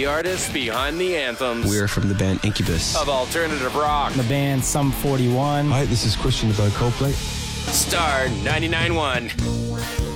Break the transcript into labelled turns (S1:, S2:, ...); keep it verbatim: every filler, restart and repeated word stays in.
S1: artists behind the anthems.
S2: We're from the band Incubus.
S1: Of alternative rock.
S3: The band Sum forty-one.
S4: Hi, this is Christian about Coldplay.
S1: Star ninety-nine point one.